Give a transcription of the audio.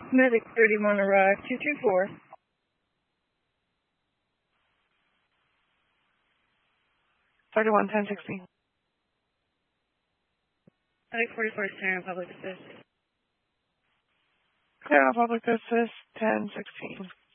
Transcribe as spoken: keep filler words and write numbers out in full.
Medic thirty-one arrived, two two four. thirty-one, ten sixteen. Medic forty-four is clear on public assist. Clear on public assist, ten sixteen.